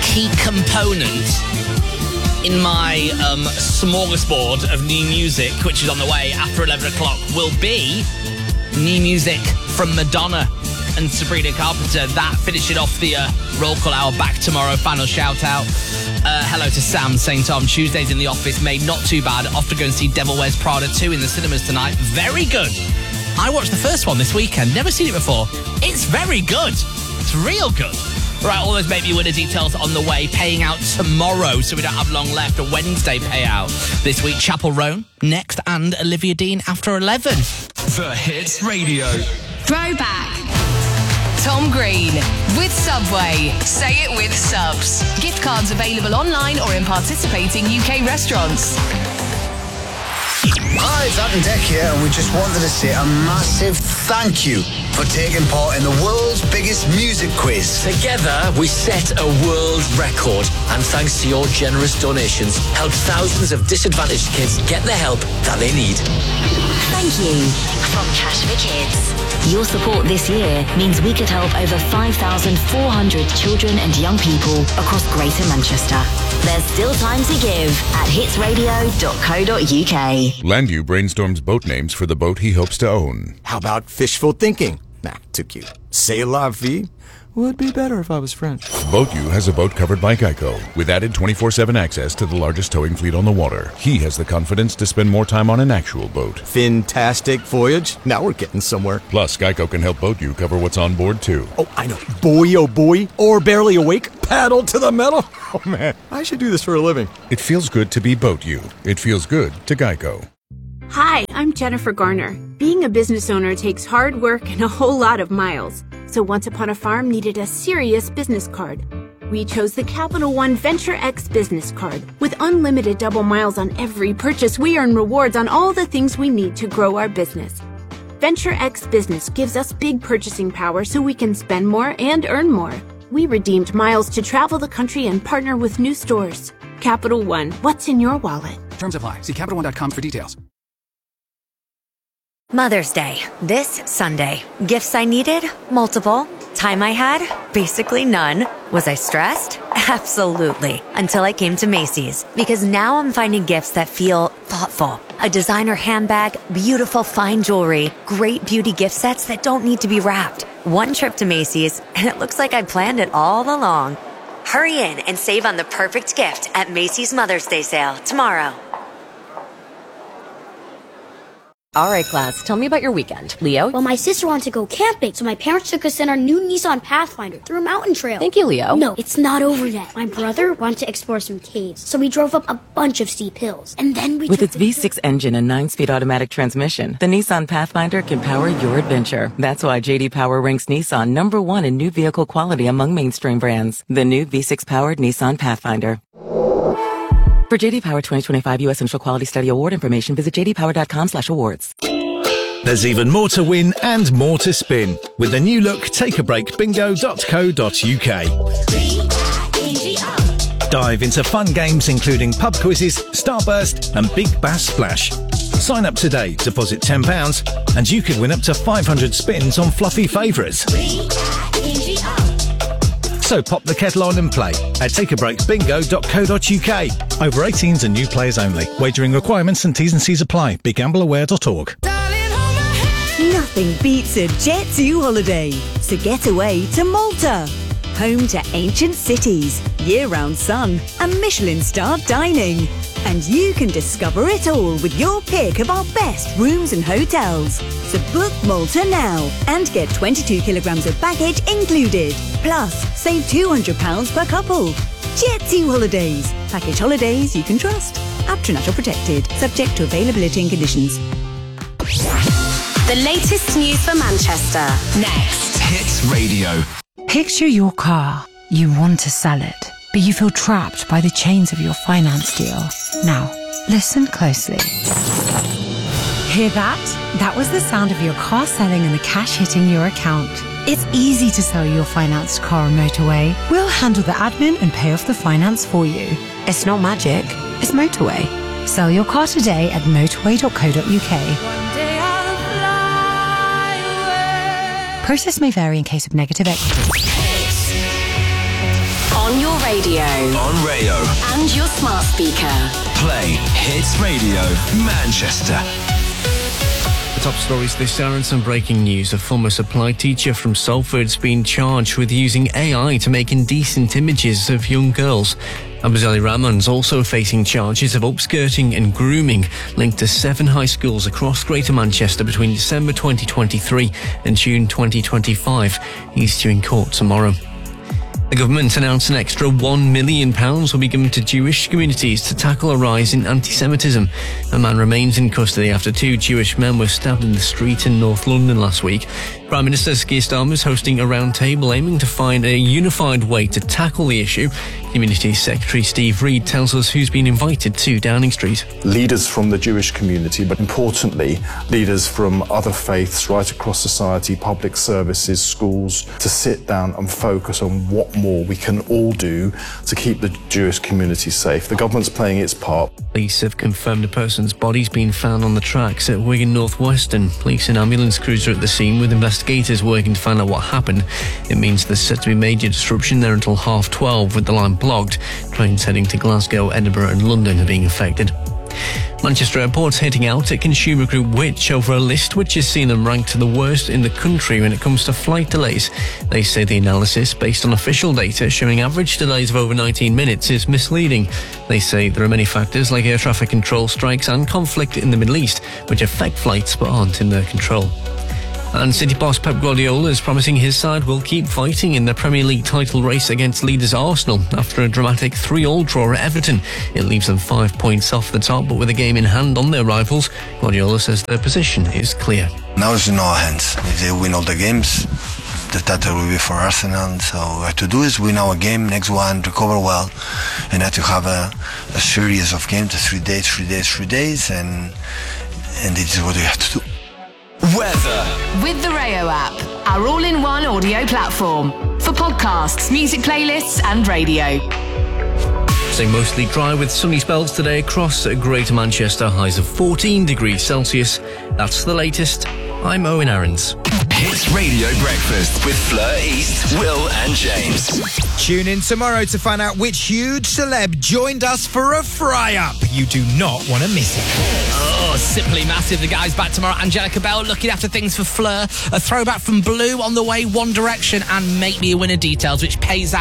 key component in my smorgasbord of new music, which is on the way after 11 o'clock, will be new music from Madonna and Sabrina Carpenter. That finishing off the roll call hour. Back tomorrow, final shout out. Hello to Sam saying Tom, Tuesdays in the office made not too bad. Off to go and see Devil Wears Prada 2 in the cinemas tonight. Very good. I watched the first one this weekend. Never seen it before. It's very good. It's real good. Right, all those Maybe You Winner details on the way, paying out tomorrow, so we don't have long left. A Wednesday payout this week. Chapel Roan next, and Olivia Dean after 11. The Hits Radio. Throwback. Tom Green with Subway. Say it with subs. Gift cards available online or in participating UK restaurants. Hi, it's Adam Deck here, and we just wanted to say a massive thank you for taking part in the world's biggest music quiz. Together, we set a world record, and thanks to your generous donations, helped thousands of disadvantaged kids get the help that they need. Thank you from Cash for Kids. Your support this year means we could help over 5,400 children and young people across Greater Manchester. There's still time to give at hitsradio.co.uk. Landu brainstorms boat names for the boat he hopes to own. How about fishful thinking? Nah, too cute. C'est la vie? Would be better if I was French. BoatU has a boat covered by Geico, with added 24/7 access to the largest towing fleet on the water. He has the confidence to spend more time on an actual boat. Fantastic voyage. Now we're getting somewhere. Plus, Geico can help BoatU cover what's on board, too. Oh, I know. Boy, oh boy. Or barely awake. Paddle to the metal. Oh, man. I should do this for a living. It feels good to be BoatU. It feels good to Geico. Hi, I'm Jennifer Garner. Being a business owner takes hard work and a whole lot of miles. So Once Upon a Farm needed a serious business card. We chose the Capital One Venture X business card. With unlimited double miles on every purchase, we earn rewards on all the things we need to grow our business. Venture X Business gives us big purchasing power so we can spend more and earn more. We redeemed miles to travel the country and partner with new stores. Capital One, what's in your wallet? Terms apply. See CapitalOne.com for details. Mother's Day, this Sunday. Gifts I needed? Multiple. Time I had? Basically none. Was I stressed? Absolutely. Until I came to Macy's. Because now I'm finding gifts that feel thoughtful. A designer handbag, beautiful fine jewelry, great beauty gift sets that don't need to be wrapped. One trip to Macy's, and it looks like I planned it all along. Hurry in and save on the perfect gift at Macy's Mother's Day sale tomorrow. All right, class, tell me about your weekend. Leo? Well, my sister wanted to go camping, so my parents took us in our new Nissan Pathfinder through a mountain trail. Thank you, Leo. No, it's not over yet. My brother wanted to explore some caves, so we drove up a bunch of steep hills. And then we With its V6 engine and 9-speed automatic transmission, the Nissan Pathfinder can power your adventure. That's why J.D. Power ranks Nissan #1 in new vehicle quality among mainstream brands. The new V6-powered Nissan Pathfinder. For J.D. Power 2025 U.S. Initial Quality Study Award information, visit jdpower.com/awards. There's even more to win and more to spin with the new look takeabreakbingo.co.uk. Dive into fun games including pub quizzes, Starburst and Big Bass Splash. Sign up today, deposit £10 and you could win up to 500 spins on fluffy favourites. So pop the kettle on and play at takeabreakbingo.co.uk. Over 18s and new players only. Wagering requirements and T's and C's apply. BeGambleAware.org. Nothing beats a Jet2 holiday. So get away to Malta. Home to ancient cities, year-round sun and Michelin-starred dining. And you can discover it all with your pick of our best rooms and hotels. So book Malta now and get 22 kilograms of baggage included. Plus, save £200 per couple. Jet2 Holidays. Package holidays you can trust. Aptronatural protected. Subject to availability and conditions. The latest news for Manchester. Next. Hits Radio. Picture your car. You want to sell it, but you feel trapped by the chains of your finance deal. Now, listen closely. Hear that? That was the sound of your car selling and the cash hitting your account. It's easy to sell your financed car on Motorway. We'll handle the admin and pay off the finance for you. It's not magic, it's Motorway. Sell your car today at motorway.co.uk. Process may vary in case of negative equity. On your radio. On Rayo. And your smart speaker. Play Hits Radio Manchester. The top stories this hour and some breaking news. A former supply teacher from Salford's been charged with using AI to make indecent images of young girls. Abazali Rahman's also facing charges of upskirting and grooming linked to 7 high schools across Greater Manchester between December 2023 and June 2025. He's due in court tomorrow. The government announced an extra £1 million will be given to Jewish communities to tackle a rise in anti-Semitism. A man remains in custody after 2 Jewish men were stabbed in the street in North London last week. Prime Minister Keir Starmer is hosting a roundtable aiming to find a unified way to tackle the issue. Community Secretary Steve Reed tells us who's been invited to Downing Street. Leaders from the Jewish community, but importantly, leaders from other faiths right across society, public services, schools, to sit down and focus on what more we can all do to keep the Jewish community safe. The government's playing its part. Police have confirmed a person's body's been found on the tracks at Wigan North Western. Police and ambulance crews are at the scene with investigators working to find out what happened. It means there's set to be major disruption there until 12:30 with the line blocked. Trains heading to Glasgow, Edinburgh and London are being affected. Manchester Airport's hitting out at consumer group Which over a list which has seen them ranked the worst in the country when it comes to flight delays. They say the analysis, based on official data showing average delays of over 19 minutes, is misleading. They say there are many factors like air traffic control strikes and conflict in the Middle East which affect flights but aren't in their control. And City boss Pep Guardiola is promising his side will keep fighting in the Premier League title race against leaders Arsenal after a dramatic 3-3 draw at Everton. It leaves them 5 points off the top, but with a game in hand on their rivals, Guardiola says their position is clear. Now it's in our hands. If they win all the games, the title will be for Arsenal. So what we have to do is win our game, next one, recover well, and have to have a series of games, 3 days, and this is what we have to do. Weather. With the Rayo app, our all-in-one audio platform for podcasts, music playlists and radio. Staying mostly dry with sunny spells today across Greater Manchester, highs of 14 degrees Celsius. That's the latest. I'm Owen Aarons. Hits Radio Breakfast with Fleur East, Will and James. Tune in tomorrow to find out which huge celeb joined us for a fry-up. You do not want to miss it. Oh, simply massive. The guys back tomorrow. Angelica Bell looking after things for Fleur. A throwback from Blue on the way, One Direction, and Make Me a Winner details, which pays out